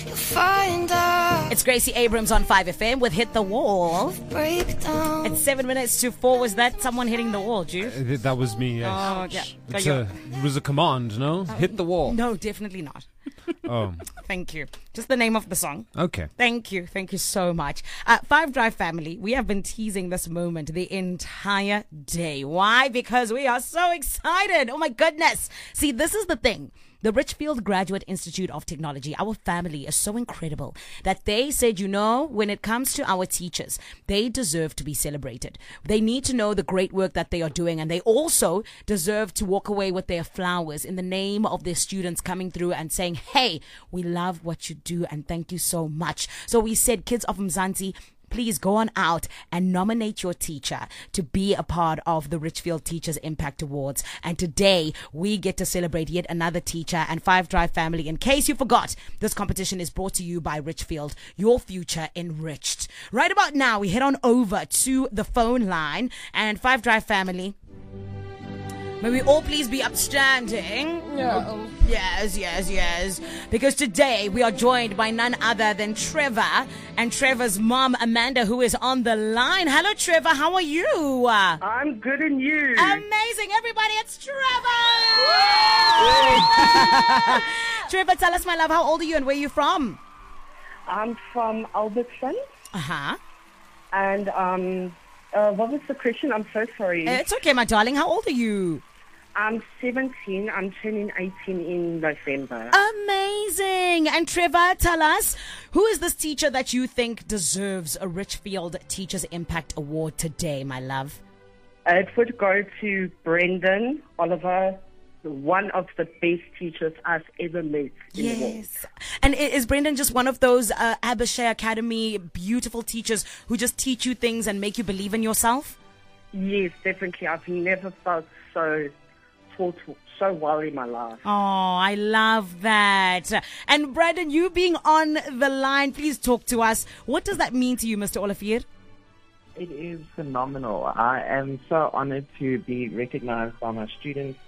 Find out. It's Gracie Abrams on 5FM with Hit the Wall. Breakdown. It's 7 minutes to 4. Was that someone hitting the wall, Ju? That was me, yes. Oh, yeah. It was a command, no? Hit the wall. No, definitely not. Oh, Thank you. Just the name of the song. okay. Thank you. Thank you so much. Five Drive family, we have been teasing this moment the entire day. Why? Because we are so excited. Oh my goodness. See, this is the thing. The Richfield Graduate Institute of Technology, our family is so incredible that they said, when it comes to our teachers, they deserve to be celebrated. They need to know the great work that they are doing, and they also deserve to walk away with their flowers in the name of their students coming through and saying, hey, we love what you do and thank you so much. So we said, kids of Mzansi, please go on out and nominate your teacher to be a part of the Richfield Teachers Impact Awards. And today we get to celebrate yet another teacher and Five Drive family. In case you forgot, this competition is brought to you by Richfield, your future enriched. Right about now, we head on over to the phone line, and Five Drive family, may we all please be upstanding? Yeah. Yes. Because today we are joined by none other than Trevor and Trevor's mom, Amanda, who is on the line. Hello, Trevor. How are you? I'm good, and you? Amazing. Everybody, it's Trevor. Trevor, tell us, my love, how old are you and where are you from? I'm from Albertson. Uh-huh. And what was the question? I'm so sorry. It's okay, my darling. How old are you? I'm 17. I'm turning 18 in November. Amazing. And Trevor, tell us, who is this teacher that you think deserves a Richfield Teachers Impact Award today, my love? It would go to Brendan Oliver, one of the best teachers I've ever met in the world. Yes. And is Brendan just one of those Abishay Academy beautiful teachers who just teach you things and make you believe in yourself? Yes, definitely. I've never felt so taught so well in my life. Oh, I love that. And Brandon, you being on the line, please talk to us. What does that mean to you, Mr. Olivier? It is phenomenal. I am so honored to be recognized by my students